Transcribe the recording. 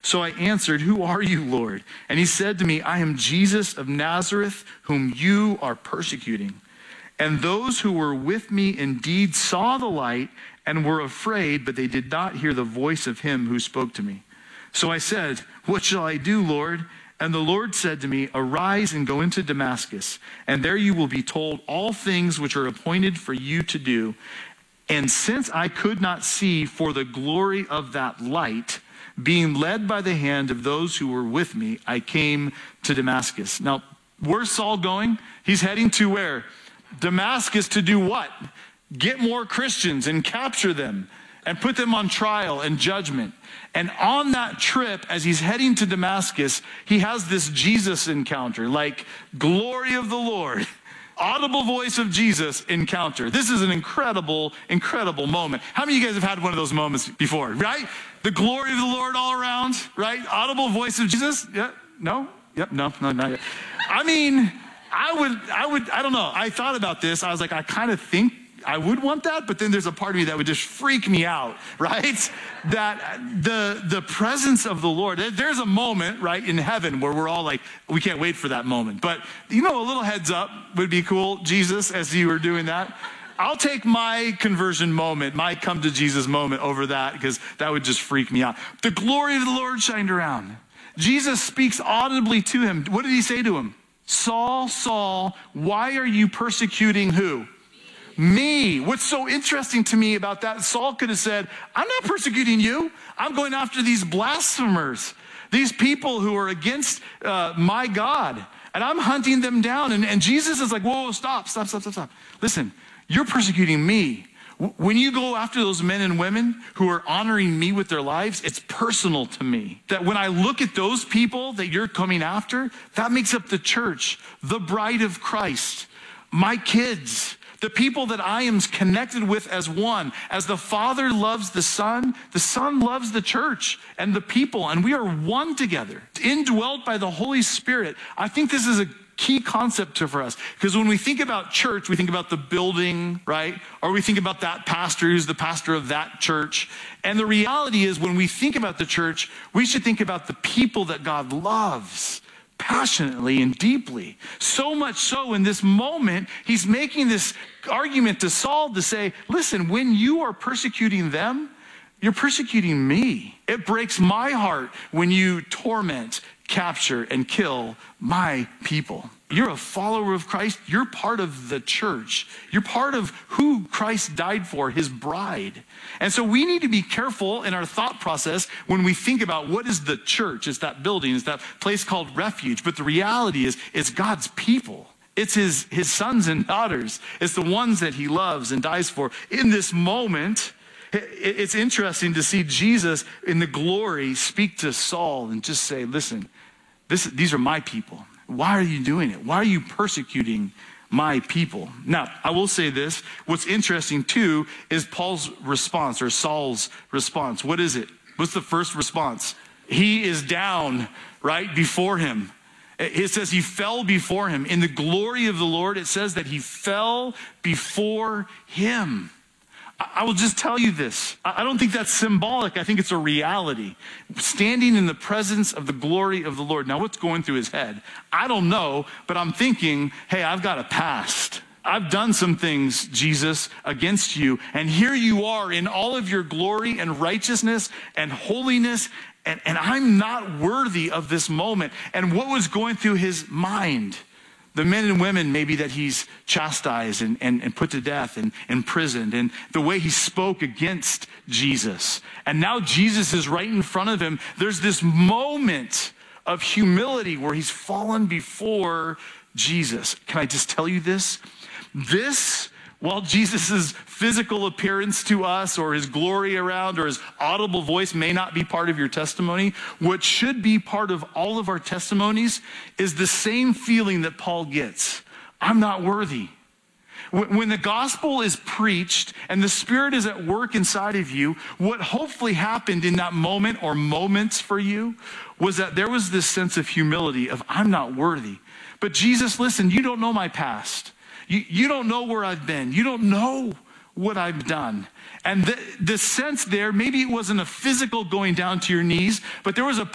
So I answered, who are you, Lord? And he said to me, I am Jesus of Nazareth, whom you are persecuting. And those who were with me indeed saw the light and were afraid, but they did not hear the voice of him who spoke to me. So I said, what shall I do, Lord? And the Lord said to me, arise and go into Damascus, and there you will be told all things which are appointed for you to do. And since I could not see for the glory of that light, being led by the hand of those who were with me, I came to Damascus. Now, where's Saul going? He's heading to where? Damascus, to do what? Get more Christians and capture them and put them on trial and judgment. And on that trip, as he's heading to Damascus, he has this Jesus encounter, like glory of the Lord, audible voice of Jesus encounter. This is an incredible, incredible moment. How many of you guys have had one of those moments before, right? The glory of the Lord all around, right? Audible voice of Jesus. Yeah, no? Yep, no, not yet. I mean, I don't know. I thought about this. I was like, I kind of think I would want that, but then there's a part of me that would just freak me out, right? That the presence of the Lord, there's a moment, right, in heaven where we're all like, we can't wait for that moment. But, a little heads up would be cool, Jesus, as you were doing that. I'll take my conversion moment, my come to Jesus moment over that, because that would just freak me out. The glory of the Lord shined around. Jesus speaks audibly to him. What did he say to him? Saul, Saul, why are you persecuting who? Me. What's so interesting to me about that, Saul could have said, I'm not persecuting you. I'm going after these blasphemers, these people who are against my God, and I'm hunting them down. And Jesus is like, whoa, stop. Listen, you're persecuting me. When you go after those men and women who are honoring me with their lives, it's personal to me. That when I look at those people that you're coming after, that makes up the church, the bride of Christ, my kids, the people that I am connected with as one. As the Father loves the Son loves the church and the people, and we are one together, indwelt by the Holy Spirit. I think this is a key concept for us, because when we think about church, we think about the building, right? Or we think about that pastor who's the pastor of that church. And the reality is, when we think about the church, we should think about the people that God loves passionately and deeply. So much so, in this moment, he's making this argument to Saul to say, listen, when you are persecuting them, you're persecuting me. It breaks my heart when you torment, capture, and kill my people. You're a follower of Christ. You're part of the church. You're part of who Christ died for, his bride. And so we need to be careful in our thought process when we think about what is the church. It's that building. It's that place called refuge. But the reality is, it's God's people. It's his sons and daughters. It's the ones that he loves and dies for. In this moment, it's interesting to see Jesus in the glory speak to Saul and just say, listen, these are my people. Why are you doing it? Why are you persecuting my people? Now, I will say this. What's interesting too is Paul's response, or Saul's response. What is it? What's the first response? He is down right before him. It says he fell before him. In the glory of the Lord, it says that he fell before him. I will just tell you this. I don't think that's symbolic. I think it's a reality. Standing in the presence of the glory of the Lord. Now, what's going through his head? I don't know, but I'm thinking, hey, I've got a past. I've done some things, Jesus, against you. And here you are in all of your glory and righteousness and holiness. And I'm not worthy of this moment. And what was going through his mind? The men and women maybe that he's chastised and put to death and imprisoned, and the way he spoke against Jesus. And now Jesus is right in front of him. There's this moment of humility where he's fallen before Jesus. Can I just tell you this? While Jesus' physical appearance to us, or his glory around, or his audible voice may not be part of your testimony, what should be part of all of our testimonies is the same feeling that Paul gets. I'm not worthy. When the gospel is preached and the Spirit is at work inside of you, what hopefully happened in that moment or moments for you was that there was this sense of humility of, I'm not worthy. But Jesus, listen, you don't know my past. You don't know where I've been. You don't know what I've done. And the sense there, maybe it wasn't a physical going down to your knees, but there was a